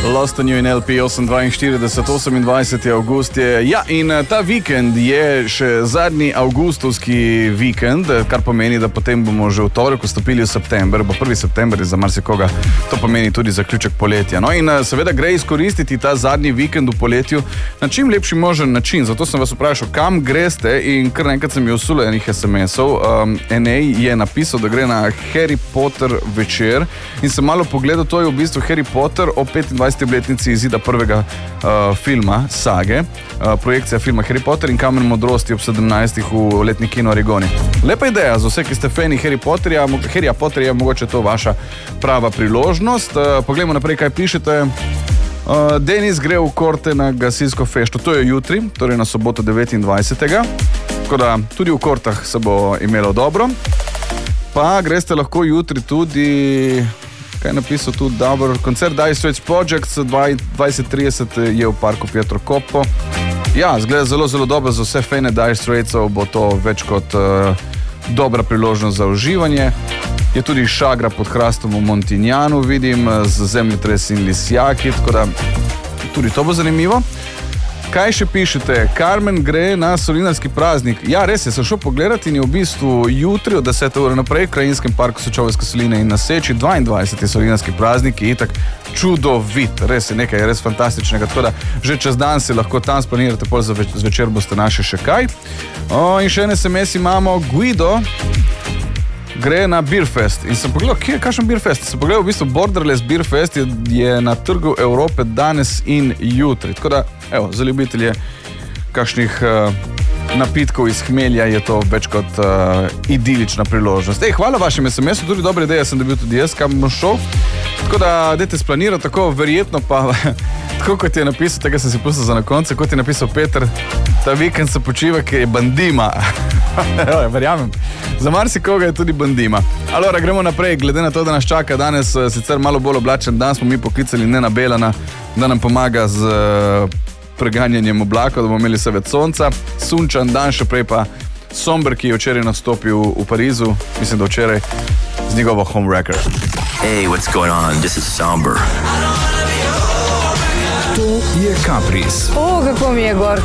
Lost on You in LP 842, avgust je. Ja, in ta vikend je še zadnji avgustovski vikend, kar pomeni, da potem bomo že v torek vstopili v september, bo 1. september za marsikoga, to pomeni tudi zaključek poletja. No in seveda gre izkoristiti ta zadnji vikend v poletju na čim lepši možen način. Zato sem vas vprašal, kam greste, in kar nekaj sem je usulo enih SMS-ov. Enej je napisal, da gre na Harry Potter večer in sem malo pogledal, to je v bistvu Harry Potter o 25. obletnici izida prvega filma, sage, projekcija filma Harry Potter in Kamen modrosti ob 17. v letni kino Origoni. Lepa ideja za vse, ki ste fani Harry Potterja, je mogoče to vaša prava priložnost. Poglejmo naprej, kaj pišete. Denis gre v Korte na gasilsko fešto, to je jutri, torej na soboto 29. Tako da tudi v Kortah se bo imelo dobro. Pa greste lahko jutri tudi... Kaj je napisal tu? Dobro. Koncert Dire Straits Project 2030 je v parku Pietro Coppo. Ja, zgleda zelo, zelo dobro za vse fane Dire Straitsov, bo to več kot dobra priložnost za uživanje. Je tudi šagra pod hrastom v Montignanu, vidim, z zemljetres in lisjaki, tako da tudi to bo zanimivo. Kaj še pišete? Carmen gre na solinarski praznik. Ja, res je, sem šel pogledati in je v bistvu jutri od 10. ure naprej v Krajinskem parku Sočoveljske soline in na Seči 22. solinarski praznik je itak čudovit. Res je nekaj, res fantastičnega. Tako da že čez dan si lahko tam splanirate, pol zvečer boste našli še kaj. In še en SMS imamo. Guido gre na Beer Fest. In sem pogledal, kakšen Beer Fest? Sem pogledal, v bistvu Borderless Beer Fest je na Trgu Evrope danes in jutri. Tako da, evo, za ljubitelje kakšnih napitkov iz hmelja je to več kot idilična priložnost. Hvala vašim SMS-u, tudi dobre ideje sem dobil tudi jaz, kam bom šel. Tako da, dajte splanirati tako, verjetno pa, tako kot je napisal, tega sem si pustil za na koncu, kot je napisal Peter, ta vikend se počiva, ker je bandima. Verjamem. Za marsikoga je tudi bandima. Alora, gremo naprej, glede na to, da nas čaka danes sicer malo bolj oblačen dan, smo mi poklicali Nena Belana, da nam pomaga z preganjanjem oblakov, da bomo imeli se več sonca. Sunčan dan, še prej pa Somber, ki je včeraj nastopil v Parizu, mislim, da včeraj, z njegovo Home Wrecker. Hey, what's going on? This is Somber. To je Caprice. Kako mi je gorko.